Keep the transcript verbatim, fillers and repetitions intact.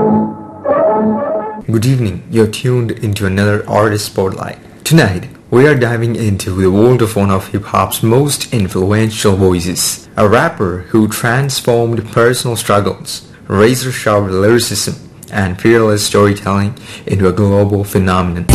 Good evening, you're tuned into another Artist Spotlight. Tonight, we are diving into the world of one of hip-hop's most influential voices, a rapper who transformed personal struggles, razor-sharp lyricism, and fearless storytelling into a global phenomenon.